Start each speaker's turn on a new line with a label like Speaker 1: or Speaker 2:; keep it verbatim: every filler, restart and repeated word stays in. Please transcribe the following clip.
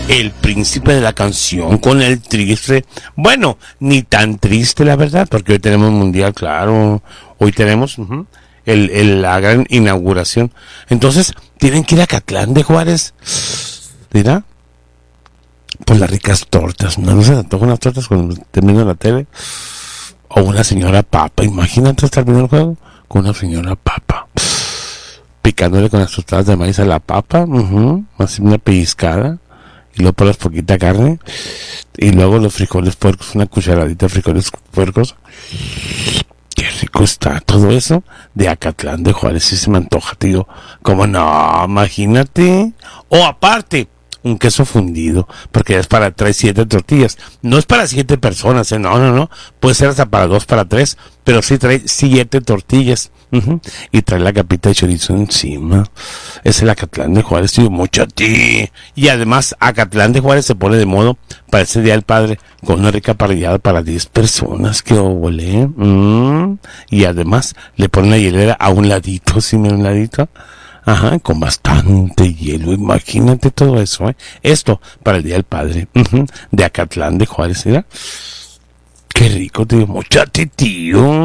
Speaker 1: el príncipe de la canción con el triste. Bueno, ni tan triste la verdad, porque hoy tenemos mundial, claro. Hoy tenemos uh-huh, el, el, la gran inauguración. Entonces, tienen que ir a Catlán de Juárez. ¿Dirá? Por las ricas tortas. ¿No, no se antojan unas tortas cuando termina la tele? O una señora papa. Imagínate estar viendo el juego con una señora papa. Picándole con las tostadas de maíz a la papa. Uh-huh, así una pellizcada. Y luego pones poquita carne. Y luego los frijoles puercos. Una cucharadita de frijoles puercos. Qué rico está todo eso de Acatlán de Juárez. Si se me antoja, tío. ¿Cómo no? Imagínate. O aparte, un queso fundido, porque es para trae siete tortillas. No es para siete personas, ¿eh? No, no, no. Puede ser hasta para dos, para tres, pero sí trae siete tortillas. Uh-huh. Y trae la capita de chorizo encima. Es el Acatlán de Juárez, tío. Mucho a ti. Y además, Acatlán de Juárez se pone de modo para ese Día del Padre con una rica parrillada para diez personas. Que obole. Mm. Y además, le ponen la hielera a un ladito, ¿sí? A un ladito. Ajá, con bastante hielo, imagínate todo eso, ¿eh? Esto para el Día del Padre, uh-huh, de Acatlán de Juárez, ¿verdad? Qué rico, tío, muchacho, tío.